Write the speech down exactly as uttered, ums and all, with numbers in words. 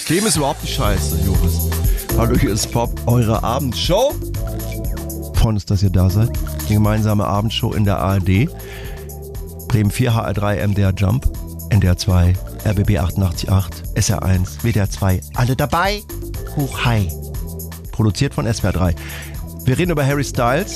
System ist überhaupt nicht scheiße, Joris. Hallo, hier ist Pop, eure Abendshow. Freuen uns, dass ihr da seid. Die gemeinsame Abendshow in der A R D. Bremen vier, H R drei, M D R Jump, N D R zwei, R B B achtundachtzig Komma acht, S R eins, W D R zwei. Alle dabei. Hoch, hi. Produziert von S W R drei. Wir reden über Harry Styles.